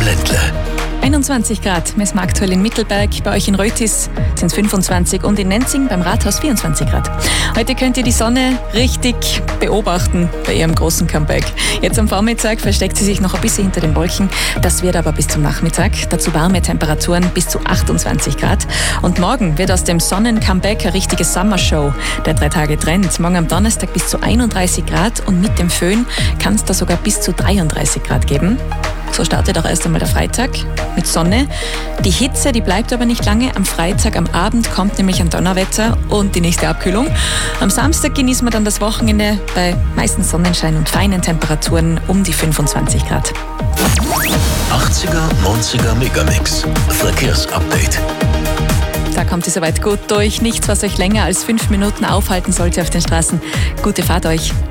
Ländle. 21 Grad messen wir aktuell in Mittelberg, bei euch in Rötis sind es 25 und in Nenzing beim Rathaus 24 Grad. Heute könnt ihr die Sonne richtig beobachten bei ihrem großen Comeback. Jetzt am Vormittag versteckt sie sich noch ein bisschen hinter den Wolken, das wird aber bis zum Nachmittag. Dazu warme Temperaturen bis zu 28 Grad. Und morgen wird aus dem Sonnen-Comeback eine richtige Summershow. Der 3-Tage-Trend. Morgen am Donnerstag bis zu 31 Grad und mit dem Föhn kann es da sogar bis zu 33 Grad geben. So startet auch erst einmal der Freitag mit Sonne. Die Hitze, die bleibt aber nicht lange. Am Freitag, am Abend kommt nämlich ein Donnerwetter und die nächste Abkühlung. Am Samstag genießen wir dann das Wochenende bei meistens Sonnenschein und feinen Temperaturen um die 25 Grad. 80er, 90er Megamix. Verkehrsupdate. Da kommt ihr soweit gut durch. Nichts, was euch länger als 5 Minuten aufhalten sollte auf den Straßen. Gute Fahrt euch.